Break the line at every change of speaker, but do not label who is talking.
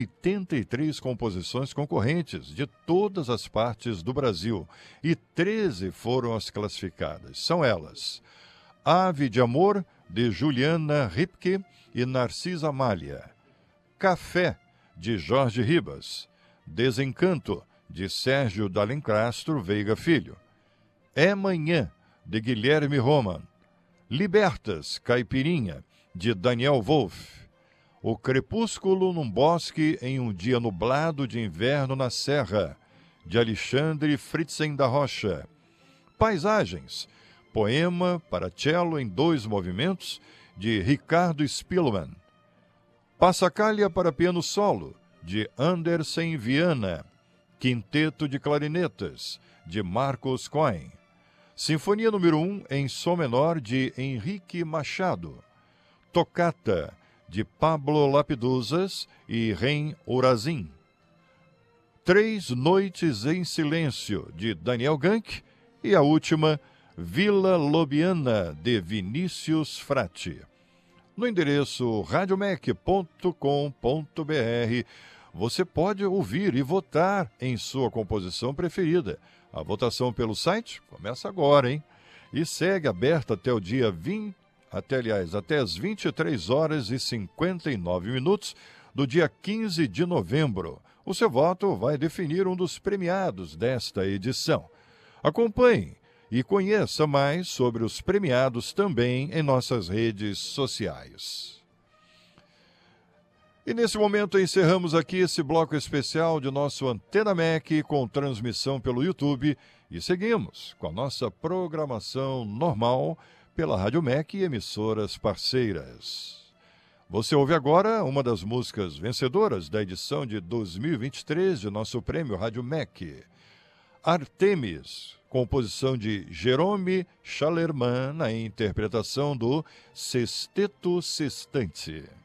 83 composições concorrentes de todas as partes do Brasil e 13 foram as classificadas. São elas: Ave de Amor, de Juliana Ripke e Narcisa Amália; Café, de Jorge Ribas; Desencanto, de Sérgio D'Alencastro Veiga Filho; É Manhã, de Guilherme Roman; Libertas, Caipirinha, de Daniel Wolff; O Crepúsculo num Bosque em um Dia Nublado de Inverno na Serra, de Alexandre Fritzen da Rocha; Paisagens, poema para cello em 2 movimentos, de Ricardo Spillman; Passacaglia para piano solo, de Andersen Viana; Quinteto de Clarinetas, de Marcos Cohen; Sinfonia número 1 em Sol menor, de Henrique Machado; Tocata, de Pablo Lapidusas e Ren Urazin; 3 Noites em Silêncio, de Daniel Gank; e a última, Vila Lobiana, de Vinícius Frati. No endereço radiomec.com.br você pode ouvir e votar em sua composição preferida. A votação pelo site começa agora, hein? E segue aberta até o dia 20, até as 23 horas e 59 minutos do dia 15 de novembro. O seu voto vai definir um dos premiados desta edição. Acompanhe e conheça mais sobre os premiados também em nossas redes sociais. E nesse momento encerramos aqui esse bloco especial de nosso Antena MEC com transmissão pelo YouTube e seguimos com a nossa programação normal pela Rádio MEC e emissoras parceiras. Você ouve agora uma das músicas vencedoras da edição de 2023 de nosso prêmio Rádio MEC, Artemis, composição de Jerome Chalerman, na interpretação do Sesteto Sextante.